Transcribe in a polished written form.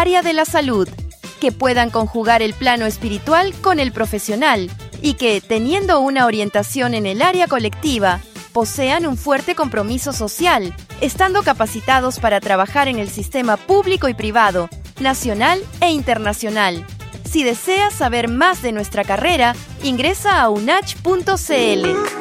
área de la salud, que puedan conjugar el plano espiritual con el profesional y que, teniendo una orientación en el área colectiva, posean un fuerte compromiso social, estando capacitados para trabajar en el sistema público y privado, nacional e internacional. Si deseas saber más de nuestra carrera, ingresa a unach.cl.